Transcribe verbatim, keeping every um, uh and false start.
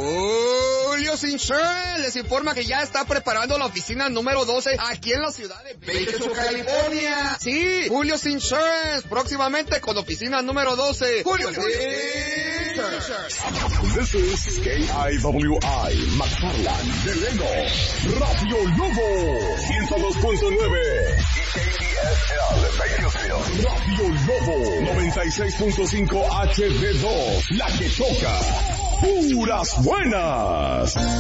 Julio Insurance les informa que ya está preparando la oficina número doce aquí en la ciudad de Bakersfield, California. Sí, Julio Insurance, próximamente con oficina número doce. Julio Insurance. This is K I W I, McFarland, de Lego, Radio Lobo, ciento dos punto nueve. Radio Lobo, noventa y seis punto cinco H D dos, la que toca puras buenas.